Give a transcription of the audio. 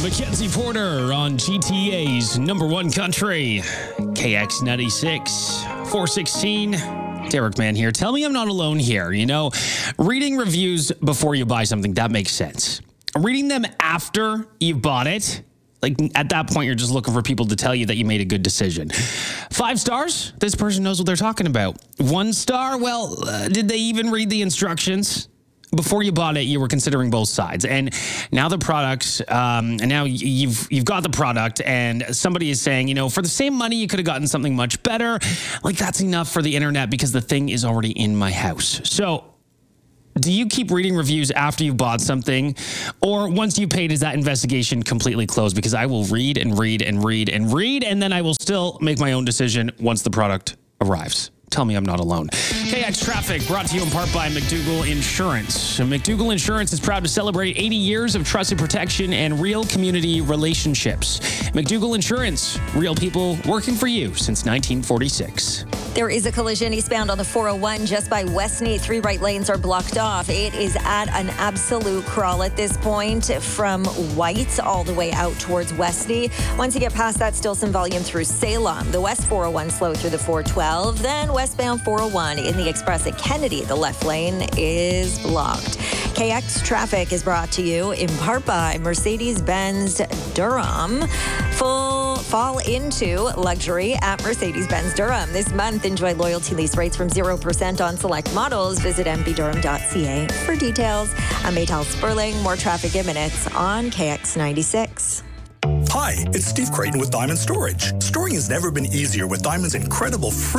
Mackenzie Porter on GTA's number one country, KX96, 416. Derek Mann here. Tell me I'm not alone here. You know, reading reviews before you buy something, that makes sense. Reading them after you've bought it, like at that point, you're just looking for people to tell you that you made a good decision. 5 stars, this person knows what they're talking about. 1 star, well, did they even read the instructions? Before you bought it, you were considering both sides. And now the products, and now you've got the product, and somebody is saying, you know, for the same money, you could have gotten something much better. Like, that's enough for the internet because the thing is already in my house. So, do you keep reading reviews after you've bought something? Or once you paid, is that investigation completely closed? Because I will read and read and read and read, and then I will still make my own decision once the product arrives. Tell me I'm not alone. KX Traffic brought to you in part by McDougall Insurance. McDougall Insurance is proud to celebrate 80 years of trusted protection and real community relationships. McDougall Insurance, real people working for you since 1946. There is a collision eastbound on the 401 just by Westney. 3 right lanes are blocked off. It is at an absolute crawl at this point from White all the way out towards Westney. Once you get past that, still some volume through Salem. The West 401 slow through the 412. Then westbound 401 in the Express at Kennedy. The left lane is blocked. KX Traffic is brought to you in part by Mercedes-Benz Durham. Full fall into luxury at Mercedes-Benz Durham. This month, enjoy loyalty lease rates from 0% on select models. Visit mbdurham.ca for details. I'm Maytal Sperling. More traffic in minutes on KX96. Hi, it's Steve Creighton with Diamond Storage. Storing has never been easier with Diamond's incredible free